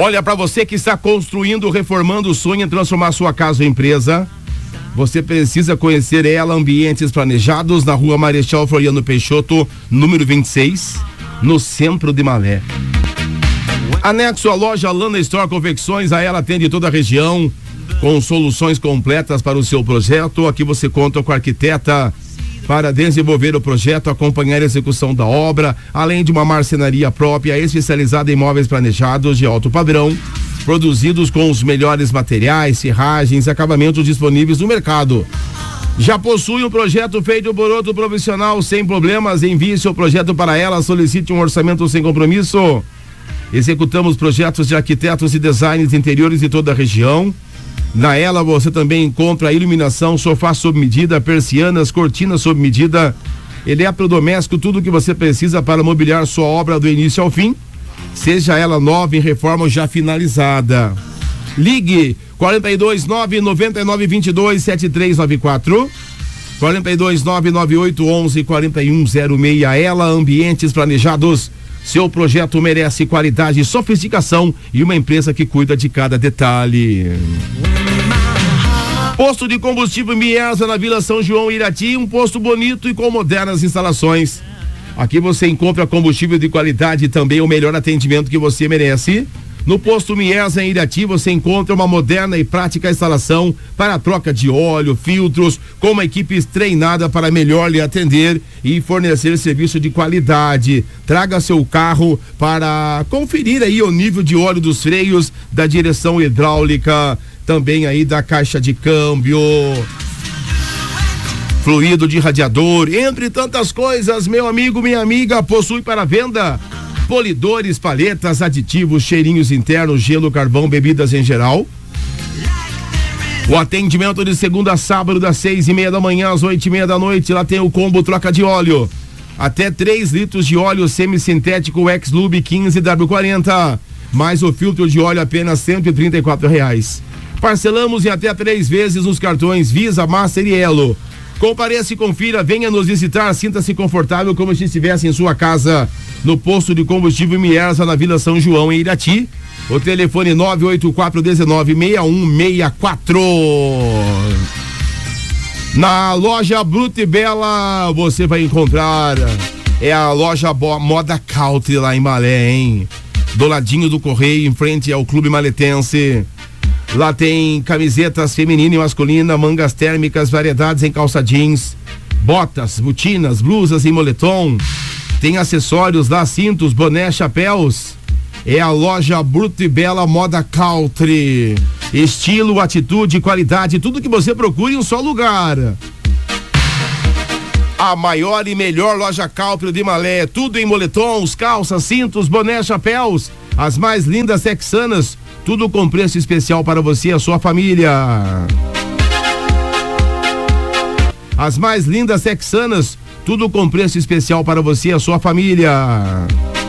Olha, para você que está construindo, reformando, sonha em transformar sua casa ou empresa, você precisa conhecer ela, Ambientes Planejados, na Rua Marechal Floriano Peixoto, número 26, no centro de Malé. Anexo à loja Lana Store Confecções, a ela atende toda a região, com soluções completas para o seu projeto. Aqui você conta com a arquiteta para desenvolver o projeto, acompanhar a execução da obra, além de uma marcenaria própria especializada em móveis planejados de alto padrão, produzidos com os melhores materiais, serragens e acabamentos disponíveis no mercado. Já possui um projeto feito por outro profissional sem problemas? Envie seu projeto para ela, solicite um orçamento sem compromisso. Executamos projetos de arquitetos e designers interiores de toda a região. Na ela você também encontra iluminação, sofá sob medida, persianas, cortinas sob medida, eletrodoméstico, tudo o que você precisa para mobiliar sua obra do início ao fim, seja ela nova em reforma ou já finalizada. Ligue 429-9922-7394, 429-9811-4106. Ela, Ambientes Planejados. Seu projeto merece qualidade, sofisticação e uma empresa que cuida de cada detalhe. Posto de combustível Miesa, na Vila São João, Irati, um posto bonito e com modernas instalações. Aqui você encontra combustível de qualidade e também o melhor atendimento que você merece. No posto Miesa, em Irati, você encontra uma moderna e prática instalação para a troca de óleo, filtros, com uma equipe treinada para melhor lhe atender e fornecer serviço de qualidade. Traga seu carro para conferir aí o nível de óleo dos freios, da direção hidráulica, também aí da caixa de câmbio, fluido de radiador, entre tantas coisas. Meu amigo, minha amiga, possui para venda polidores, paletas, aditivos, cheirinhos internos, gelo, carvão, bebidas em geral. O atendimento de segunda a sábado, das 6:30 da manhã às 8:30 da noite. Lá tem o combo troca de óleo. Até 3 litros de óleo semissintético X-Lube 15W40. Mais o filtro de óleo apenas R$134. Parcelamos em até 3 vezes nos cartões Visa, Master e Elo. Compareça e confira, venha nos visitar, sinta-se confortável como se estivesse em sua casa. No posto de combustível Miesa, na Vila São João, em Irati. O telefone 984-19-6164. Na loja Bruta e Bela você vai encontrar, é a loja Moda Country lá em Malé, hein? Do ladinho do Correio, em frente ao Clube Maletense. Lá tem camisetas feminina e masculina, mangas térmicas, variedades em calça jeans, botas, botinas, blusas e moletom. Tem acessórios lá, cintos, boné, chapéus. É a loja Bruta e Bela Moda Country. Estilo, atitude, qualidade, tudo que você procura em um só lugar. A maior e melhor loja Country de Malé, tudo em moletons, calças, cintos, boné, chapéus. As mais lindas texanas, tudo com preço especial para você e a sua família. As mais lindas texanas, tudo com preço especial para você e a sua família.